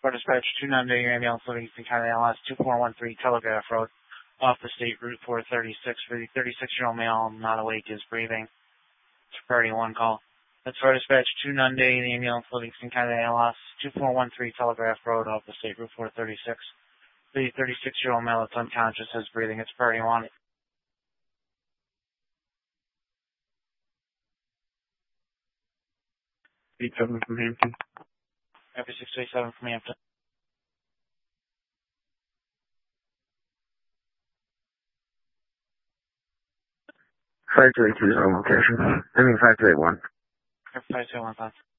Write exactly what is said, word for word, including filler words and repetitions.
For dispatch two nine eight ambulance loading Eastern County L S two four one three Telegraph Road off the state route four thirty-six for the thirty-six-year-old male not awake is breathing. It's a priority one call. That's for dispatch two nine eight ambulance loading Eastern County L S two four one three Telegraph Road off the state route four thirty-six. The thirty-six-year-old male that's unconscious is breathing. It's priority one. eight seven from Hampton. F six eight seven from Hampton. five two eight two is our location. I mean five two eight one. five two one five.